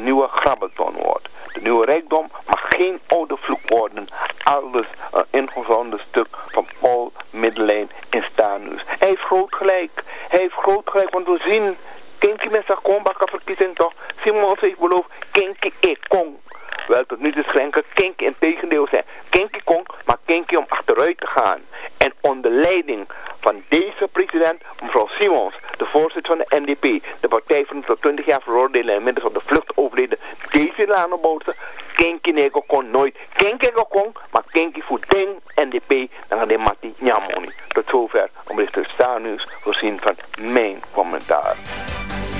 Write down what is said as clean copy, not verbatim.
nieuwe grabbelton wordt. De nieuwe rijkdom mag geen oude vloek worden. Alles een ingezonden stuk van Paul Middelijn in Stanus. Hij heeft groot gelijk. Want we zien, Kenki met zijn kombakken verkiezing toch. Simons heeft beloofd, Kenki ik kom. Wel, tot nu te schrijven, Kenki in tegendeel zijn. Kenki kon, maar Kenki om achteruit te gaan. En onder leiding van deze president, mevrouw Simons, de voorzitter van de NDP, de partij van tot 20 jaar veroordeeld en inmiddels op de vlucht overleden, deze lanenboten, Kenki nego kon nooit. Kenki kon, maar Kenki voor ding NDP, dan gaat de Mati Nyamoni. Tot zover, om dit te staan nu voorzien van mijn commentaar.